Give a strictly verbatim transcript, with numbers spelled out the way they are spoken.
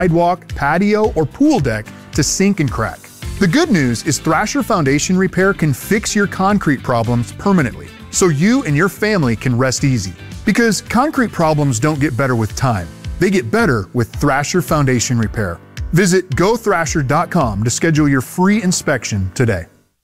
sidewalk, patio, or pool deck to sink and crack. The good news is Thrasher Foundation Repair can fix your concrete problems permanently, so you and your family can rest easy. Because concrete problems don't get better with time. They get better with Thrasher Foundation Repair. Visit go thrasher dot com to schedule your free inspection today.